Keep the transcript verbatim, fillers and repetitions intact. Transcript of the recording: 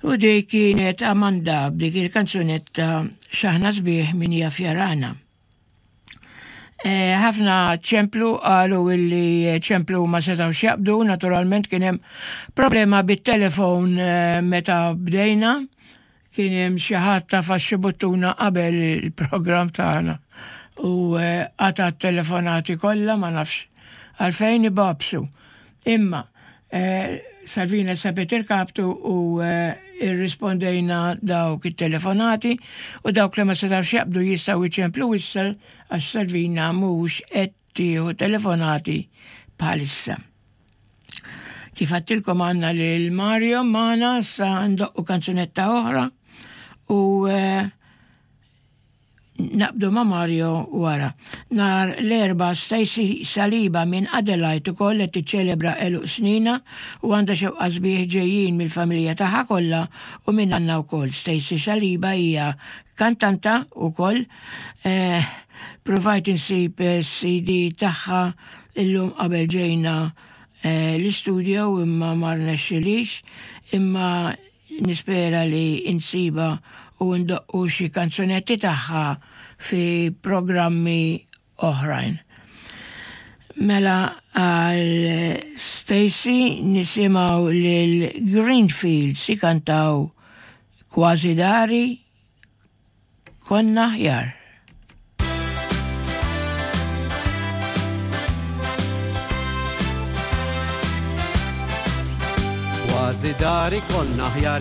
U dik kienet Amanda b'dik il-kanzunetta Xaħna sbieħ min jaf jarana. Ħafna ċemplu qalu illi ċemplu ma setgħux jaqbdu, naturalment kien hemm problema bit-telefon meta bdejna, kien hemm xi ħadd tafaxxi buttuna qabel il-programm tagħna u qata' t-telefonati kollha ma nafx għalfejn ibabsu. Imma Salvina sabet il-kaptu u irrispondejna dawk it-telefonati u dawk li ma setgħux jaqbdu jistgħu jċemplu issa għax Salvina mhux qed tieħu telefonati bħalissa. Kif għattilkom għandna lil Mario magħna sa ndoqqu kanzunetta oħra u naqbdu ma' Mario wara. Nar l-erba Stacy Saliba minn Adelaide ukoll qed tiċċelebra eluq snina u għandha xewqa sbieħ ġejjin mill-familja tagħha kollha u minn għandna wkoll. Stacy Saliba hija kantanta wkoll eh, provajt insib C D tagħha illum qabel ġejna eh, l-istudio imma ma rnexxilix, imma nispera li insiba u ndoqqu xi kanzunetti tagħha fi programmi oħrajn. Mela għal Stacy nisimgħu lil Greenfields ikantaw Kważi dari konna ħjar. Kważi dari konna ħjar